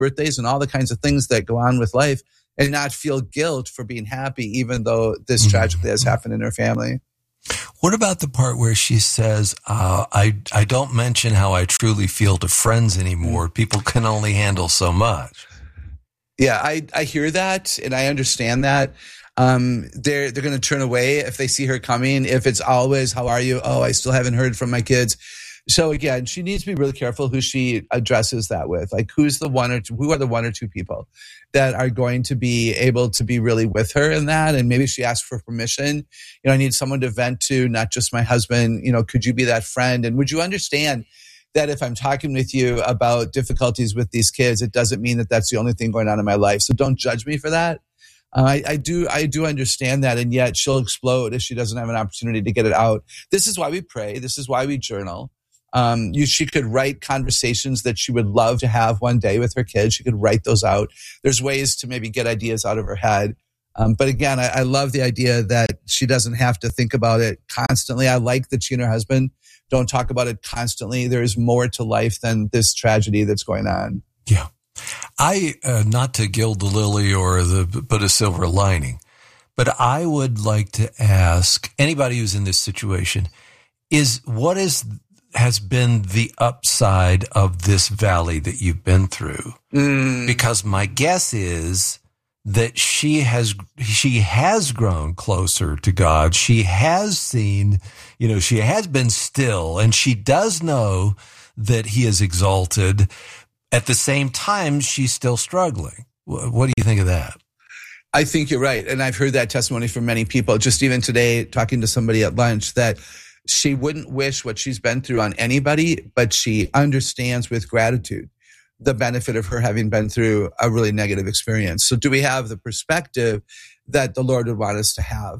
birthdays and all the kinds of things that go on with life and not feel guilt for being happy, even though this tragically has happened in her family. What about the part where she says, I don't mention how I truly feel to friends anymore. People can only handle so much. Yeah, I hear that and I understand that. They're going to turn away if they see her coming. If it's always, how are you? Oh, I still haven't heard from my kids. So again, she needs to be really careful who she addresses that with. Like, who are the one or two people that are going to be able to be really with her in that? And maybe she asks for permission. I need someone to vent to, not just my husband. Could you be that friend? And would you understand that if I'm talking with you about difficulties with these kids, it doesn't mean that that's the only thing going on in my life. So don't judge me for that. I do understand that, and yet she'll explode if she doesn't have an opportunity to get it out. This is why we pray. This is why we journal. She could write conversations that she would love to have one day with her kids. She could write those out. There's ways to maybe get ideas out of her head. But again, I love the idea that she doesn't have to think about it constantly. I like that she and her husband don't talk about it constantly. There is more to life than this tragedy that's going on. Yeah. Not to gild the lily or put a silver lining, but I would like to ask anybody who's in this situation what has been the upside of this valley that you've been through? Because my guess is that she has grown closer to God. She has seen, she has been still, and she does know that he is exalted. At the same time, she's still struggling. What do you think of that? I think you're right. And I've heard that testimony from many people. Just even today, talking to somebody at lunch, that she wouldn't wish what she's been through on anybody, but she understands with gratitude the benefit of her having been through a really negative experience. So do we have the perspective that the Lord would want us to have?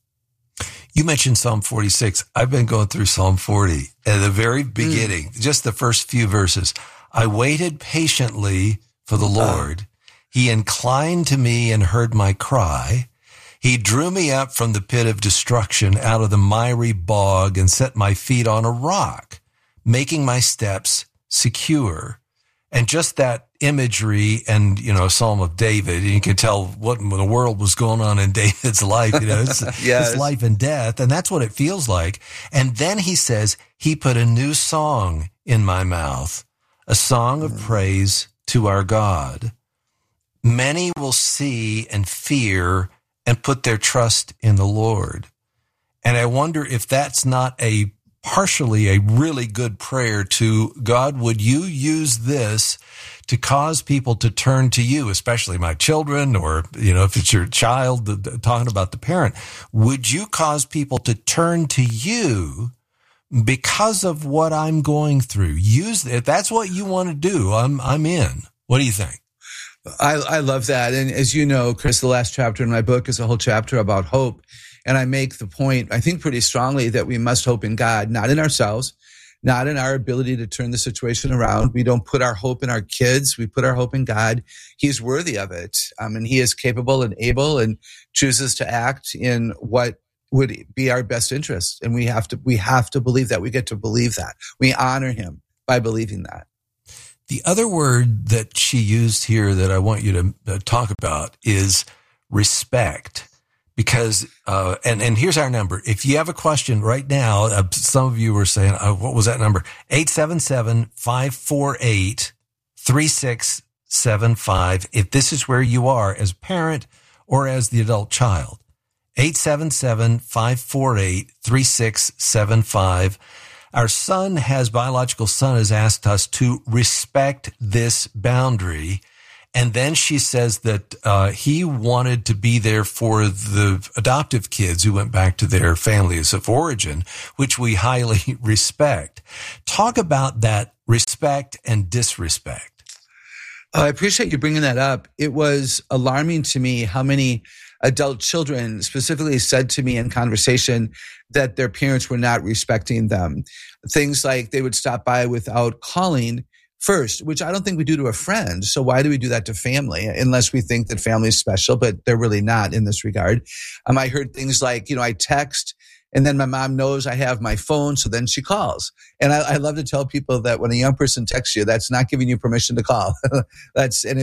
You mentioned Psalm 46. I've been going through Psalm 40 at the very beginning, just the first few verses. I waited patiently for the Lord. He inclined to me and heard my cry. He drew me up from the pit of destruction, out of the miry bog, and set my feet on a rock, making my steps secure. And just that imagery and, Psalm of David, and you can tell what in the world was going on in David's life, it's yes. His life and death. And that's what it feels like. And then he says, he put a new song in my mouth, a song of praise to our God. Many will see and fear and put their trust in the Lord. And I wonder if that's not partially a really good prayer to God. Would you use this to cause people to turn to you, especially my children, or, if it's your child, talking about the parent, would you cause people to turn to you because of what I'm going through? If that's what you want to do, I'm in. What do you think? I love that. And as you know, Chris, the last chapter in my book is a whole chapter about hope. And I make the point, I think pretty strongly, that we must hope in God, not in ourselves, not in our ability to turn the situation around. We don't put our hope in our kids. We put our hope in God. He's worthy of it. And he is capable and able and chooses to act in what would be our best interest. And we have to believe that. We get to believe that. We honor him by believing that. The other word that she used here that I want you to talk about is respect. Because, and here's our number. If you have a question right now, some of you were saying, what was that number? 877-548-3675. If this is where you are as a parent or as the adult child, 877-548-3675. Our biological son has asked us to respect this boundary. And then she says that he wanted to be there for the adoptive kids who went back to their families of origin, which we highly respect. Talk about that respect and disrespect. I appreciate you bringing that up. It was alarming to me how many adult children specifically said to me in conversation that their parents were not respecting them. Things like they would stop by without calling first, which I don't think we do to a friend. So why do we do that to family? Unless we think that family is special, but they're really not in this regard. I heard things like, I text And then my mom knows I have my phone, so then she calls. And I love to tell people that when a young person texts you, that's not giving you permission to call. And